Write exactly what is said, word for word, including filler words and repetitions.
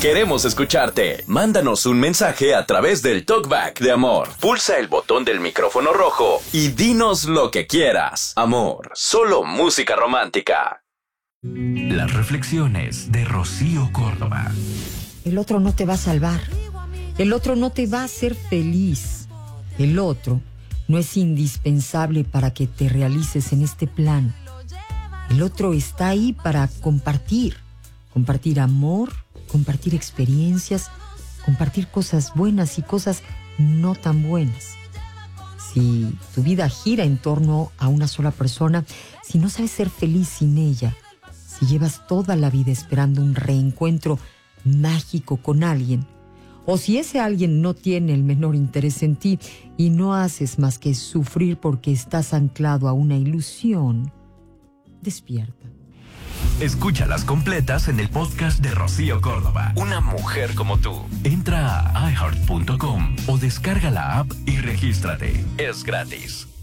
Queremos escucharte. Mándanos un mensaje a través del Talkback de Amor. Pulsa el botón del micrófono rojo y dinos lo que quieras. Amor, solo música romántica. Las reflexiones de Rocío Córdoba. El otro no te va a salvar. El otro no te va a hacer feliz. El otro no es indispensable para que te realices en este plano. El otro está ahí para compartir. Compartir amor, compartir experiencias, compartir cosas buenas y cosas no tan buenas. Si tu vida gira en torno a una sola persona, si no sabes ser feliz sin ella, si llevas toda la vida esperando un reencuentro mágico con alguien, o si ese alguien no tiene el menor interés en ti y no haces más que sufrir porque estás anclado a una ilusión, despierta. Escúchalas completas en el podcast de Rocío Córdoba. Una mujer como tú. Entra a i heart punto com o descarga la app y regístrate. Es gratis.